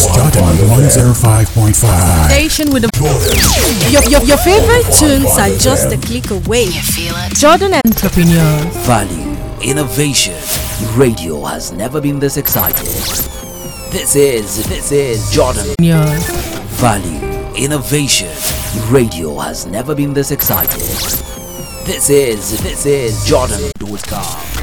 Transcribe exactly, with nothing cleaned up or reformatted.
Jordan one oh five point five. Station with a your, your, your favorite tunes are just a click away. You feel it? Jordan Entrepreneurs. Value, innovation. Radio has never been this excited. This is, this is Jordan. Entrepreneurs. Value, innovation. Radio has never been this excited. This is, this is Jordan dot com.